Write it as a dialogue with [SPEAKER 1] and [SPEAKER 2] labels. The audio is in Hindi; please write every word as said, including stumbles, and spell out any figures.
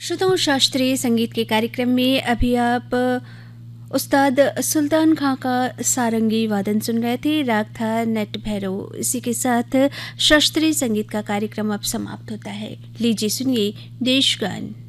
[SPEAKER 1] श्रोताओं, शास्त्रीय संगीत के कार्यक्रम में अभी आप उस्ताद सुल्तान खां का सारंगी वादन सुन रहे थे। राग था नट भैरव। इसी के साथ शास्त्रीय संगीत का कार्यक्रम अब समाप्त होता है। लीजिए सुनिए देश गान।